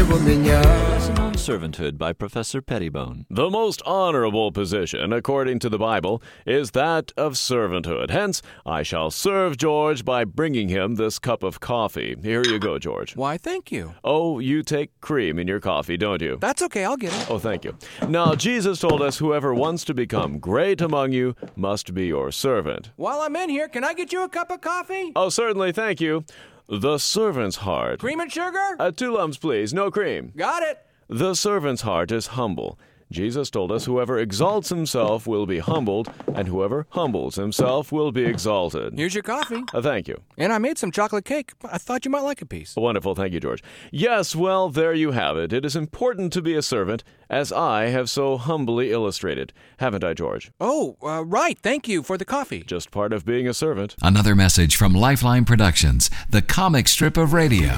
woman, yeah. Lesson on Servanthood by Professor Pettibone. The most honorable position, according to the Bible, is that of servanthood. Hence, I shall serve George by bringing him this cup of coffee. Here you go, George. Why, thank you. Oh, you take cream in your coffee, don't you? That's okay, I'll get it. Oh, thank you. Now, Jesus told us whoever wants to become great among you must be your servant. While I'm in here, can I get you a cup of coffee? Oh, certainly, thank you. The servant's heart. Cream and sugar? 2 lumps, please. No cream. Got it. The servant's heart is humble. Jesus told us whoever exalts himself will be humbled, and whoever humbles himself will be exalted. Here's your coffee. Thank you. And I made some chocolate cake. I thought you might like a piece. Wonderful. Thank you, George. Yes, well, there you have it. It is important to be a servant, as I have so humbly illustrated. Haven't I, George? Oh, right. Thank you for the coffee. Just part of being a servant. Another message from Lifeline Productions, the comic strip of radio.